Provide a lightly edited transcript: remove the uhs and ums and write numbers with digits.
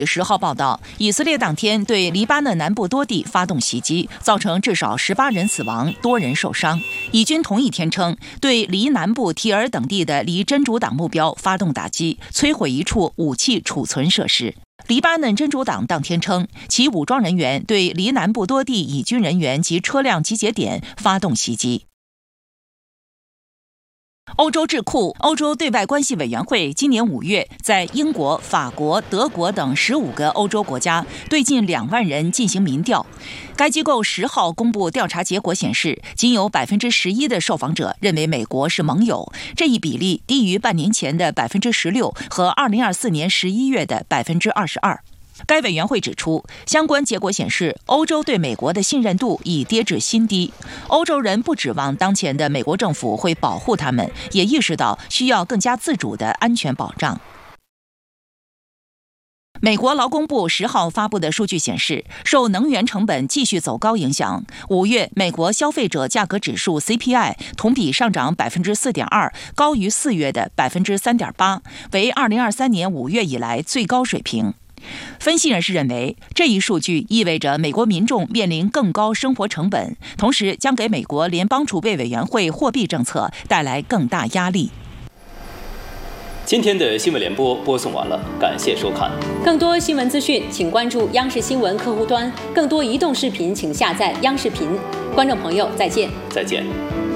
10号报道，以色列当天对黎巴嫩南部多地发动袭击，造成至少18人死亡，多人受伤。以军同一天称，对黎南部提尔等地的黎真主党目标发动打击，摧毁一处武器储存设施。黎巴嫩真主党当天称，其武装人员对黎南部多地以军人员及车辆集结点发动袭击。欧洲智库欧洲对外关系委员会今年5月在英国、法国、德国等15个欧洲国家对近2万人进行民调。该机构10号公布调查结果显示，仅有11%的受访者认为美国是盟友，这一比例低于半年前的16%和2024年11月的22%。该委员会指出，相关结果显示，欧洲对美国的信任度已跌至新低。欧洲人不指望当前的美国政府会保护他们，也意识到需要更加自主的安全保障。美国劳工部10号发布的数据显示，受能源成本继续走高影响，5月美国消费者价格指数 CPI 同比上涨 4.2%， 高于4月的 3.8%， 为2023年5月以来最高水平。分析人士认为，这一数据意味着美国民众面临更高生活成本，同时将给美国联邦储备委员会货币政策带来更大压力。 今天的新闻联播播送完了，感谢收看。 更多新闻资讯，请关注央视新闻客户端；更多移动视频，请下载央视频。观众朋友，再见。 再见。